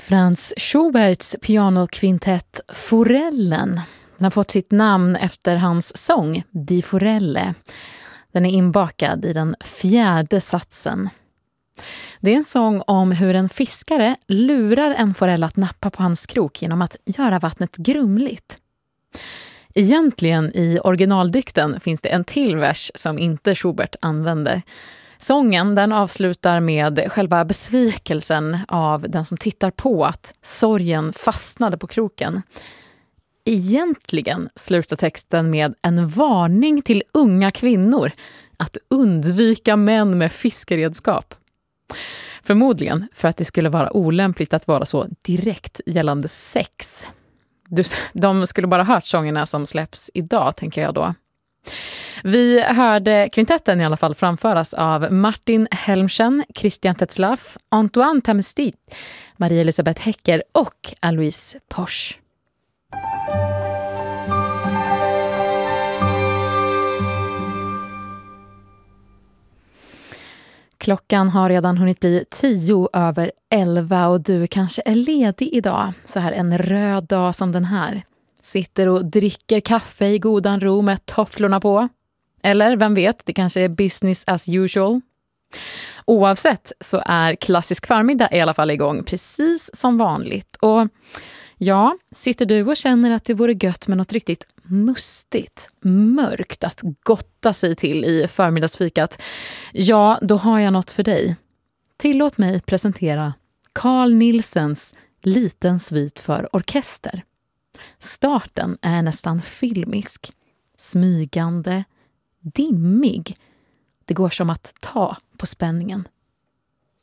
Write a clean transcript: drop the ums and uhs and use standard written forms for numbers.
Franz Schuberts pianokvintett Forellen. Den har fått sitt namn efter hans sång Die Forelle. Den är inbakad i den 4:e satsen. Det är en sång om hur en fiskare lurar en forell att nappa på hans krok genom att göra vattnet grumligt. Egentligen i originaldikten finns det en till vers som inte Schubert använde. Sången den avslutar med själva besvikelsen av den som tittar på att sorgen fastnade på kroken. Egentligen slutar texten med en varning till unga kvinnor att undvika män med fiskeredskap. Förmodligen för att det skulle vara olämpligt att vara så direkt gällande sex. De skulle bara hört sångerna som släpps idag, tänker jag då. Vi hörde kvintetten i alla fall framföras av Martin Helmchen, Christian Tetzlaff, Antoine Tamestit, Marie Elisabeth Hecker och Alois Posch. Klockan har redan hunnit bli 10:10 och du kanske är ledig idag, så här en röd dag som den här. Sitter och dricker kaffe i godan ro med tofflorna på. Eller, vem vet, det kanske är business as usual. Oavsett så är klassisk förmiddag i alla fall igång precis som vanligt. Och ja, sitter du och känner att det vore gött med något riktigt mustigt, mörkt att gotta sig till i förmiddagsfikat, ja, då har jag något för dig. Tillåt mig presentera Carl Nielsens Liten svit för orkester. Starten är nästan filmisk, smygande, dimmig. Det går som att ta på spänningen.